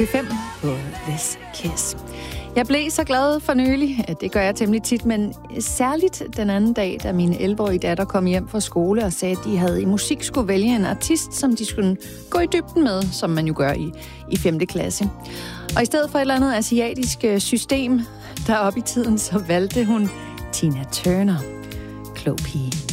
5 på This Kiss. Jeg blev så glad for nylig, at det gør jeg temmelig tit, men særligt den anden dag, da min 11-årige datter kom hjem fra skole og sagde, at de havde i musik skulle vælge en artist, som de skulle gå i dybden med, som man jo gør i 5. klasse. Og i stedet for et eller andet asiatisk system, der oppe i tiden, så valgte hun Tina Turner. Klog pige.